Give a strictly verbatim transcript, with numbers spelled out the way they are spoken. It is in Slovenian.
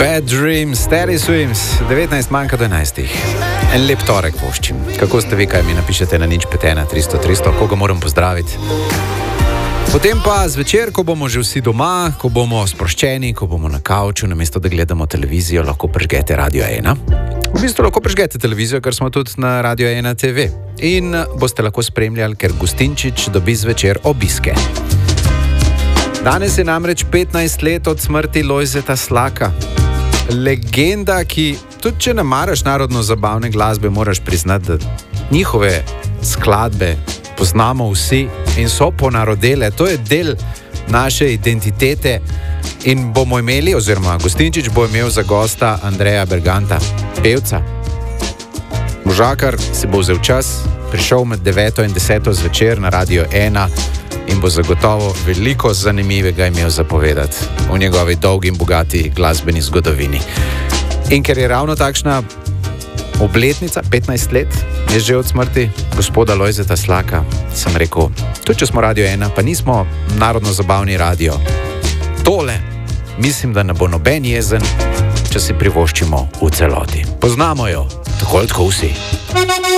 Bad Dreams, Steady Swims, devetnajst manjka do enajstih. En lep torek voščim. Kako ste vi, kaj mi napišete na nič pet ena tristo tristo, koga moram pozdraviti? Potem pa zvečer, ko bomo že vsi doma, ko bomo sproščeni, ko bomo na kavču, namesto da gledamo televizijo, lahko prižgete Radio ena. V bistvu lahko prižgete televizijo, ker smo tudi na Radio ena te ve. In boste lahko spremljali, ker Gustinčič dobi zvečer obiske. Danes je namreč petnajst let od smrti Lojzeta Slaka. Legenda, ki tudi če ne maraš narodno zabavne glasbe, moraš priznati, da njihove skladbe poznamo vsi in so ponarodele. To je del naše identitete in bomo imeli, oziroma Gustinčič bo imel za gosta Andreja Berganta, pevca. Možakar si bo vzel čas, prišel med deveto in deseto zvečer na Radio ena in bo zagotovo veliko zanimivega imel zapovedati v njegovi dolgi in bogati glasbeni zgodovini. In ker je ravno takšna obletnica, petnajst let je že od smrti gospoda Lojzeta Slaka, sem rekel, tudi če smo Radio ena, pa nismo narodno-zabavni radio. Tole mislim, da ne bo noben jezen, če si privoščimo v celoti. Poznamo jo, tako ali tako vsi.